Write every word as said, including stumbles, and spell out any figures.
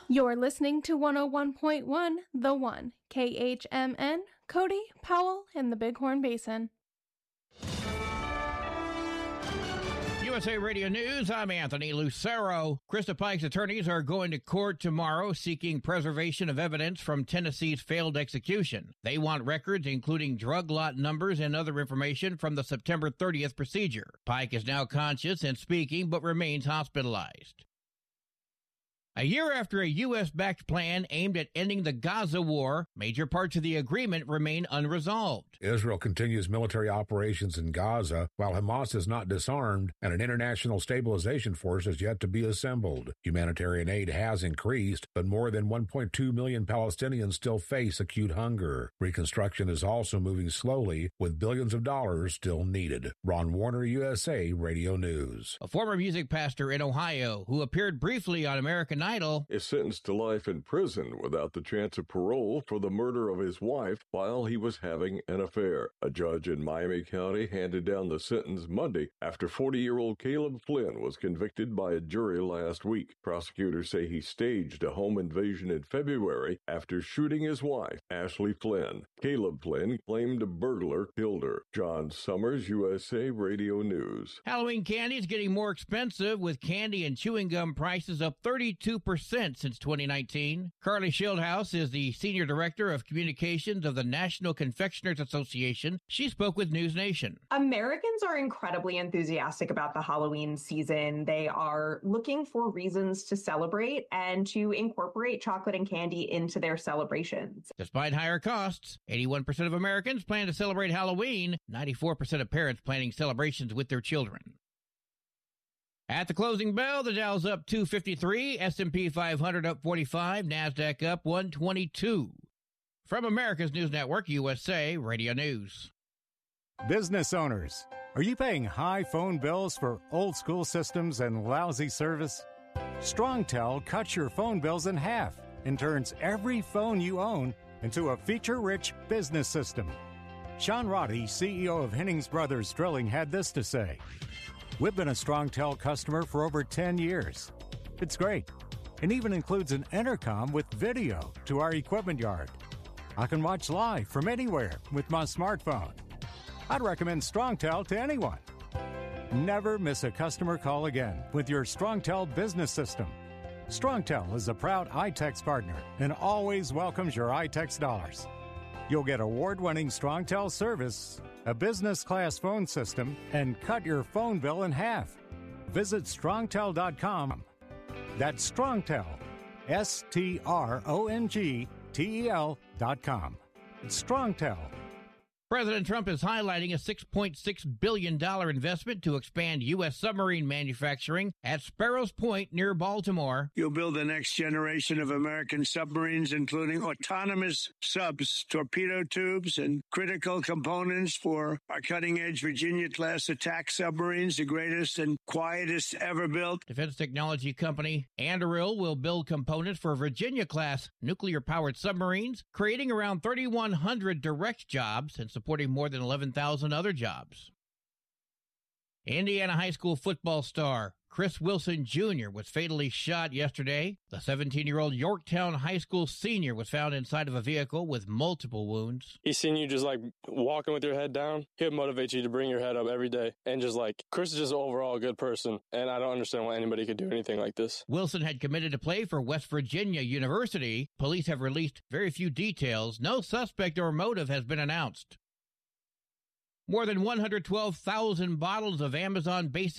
You're listening to one oh one point one The One, K H M N, Cody, Powell, and the Bighorn Basin. U S A Radio News, I'm Anthony Lucero. Krista Pike's attorneys are going to court tomorrow seeking preservation of evidence from Tennessee's failed execution. They want records including drug lot numbers and other information from the September thirtieth procedure. Pike is now conscious and speaking but remains hospitalized. A year after a U S-backed plan aimed at ending the Gaza war, major parts of the agreement remain unresolved. Israel continues military operations in Gaza, while Hamas is not disarmed, and an international stabilization force is yet to be assembled. Humanitarian aid has increased, but more than one point two million Palestinians still face acute hunger. Reconstruction is also moving slowly, with billions of dollars still needed. Ron Warner, U S A Radio News. A former music pastor in Ohio who appeared briefly on American Idol is sentenced to life in prison without the chance of parole for the murder of his wife while he was having an affair. A judge in Miami County handed down the sentence Monday after forty-year-old Caleb Flynn was convicted by a jury last week. Prosecutors say he staged a home invasion in February after shooting his wife, Ashley Flynn. Caleb Flynn claimed a burglar killed her. John Summers, U S A Radio News. Halloween candy is getting more expensive, with candy and chewing gum prices up thirty-two percent since twenty nineteen. Carly Schildhouse is the Senior Director of Communications of the National Confectioners Association. She spoke with News Nation. Americans are incredibly enthusiastic about the Halloween season. They are looking for reasons to celebrate and to incorporate chocolate and candy into their celebrations. Despite higher costs, eighty-one percent of Americans plan to celebrate Halloween, ninety-four percent of parents planning celebrations with their children. At the closing bell, the Dow's up two fifty-three, S and P five hundred up forty-five, NASDAQ up one twenty-two. From America's News Network, U S A Radio News. Business owners, are you paying high phone bills for old-school systems and lousy service? StrongTel cuts your phone bills in half and turns every phone you own into a feature-rich business system. Sean Roddy, C E O of Hennings Brothers Drilling, had this to say. We've been a StrongTel customer for over ten years. It's great. It even includes an intercom with video to our equipment yard. I can watch live from anywhere with my smartphone. I'd recommend StrongTel to anyone. Never miss a customer call again with your StrongTel business system. StrongTel is a proud iTex partner and always welcomes your iTex dollars. You'll get award-winning StrongTel service, a business-class phone system, and cut your phone bill in half. Visit strongtel dot com. That's StrongTel, S T R O N G T E L dot com. StrongTel. President Trump is highlighting a six point six billion dollars investment to expand U S submarine manufacturing at Sparrows Point near Baltimore. You'll build the next generation of American submarines, including autonomous subs, torpedo tubes, and critical components for our cutting-edge Virginia-class attack submarines, the greatest and quietest ever built. Defense technology company Anduril will build components for Virginia-class nuclear-powered submarines, creating around thirty-one hundred direct jobs and supporting more than eleven thousand other jobs. Indiana high school football star Chris Wilson Junior was fatally shot yesterday. The seventeen-year-old Yorktown High School senior was found inside of a vehicle with multiple wounds. He's seen you just like walking with your head down. He'll motivate you to bring your head up every day. And just like, Chris is just overall a good person. And I don't understand why anybody could do anything like this. Wilson had committed to play for West Virginia University. Police have released very few details. No suspect or motive has been announced. More than one hundred twelve thousand bottles of Amazon Basic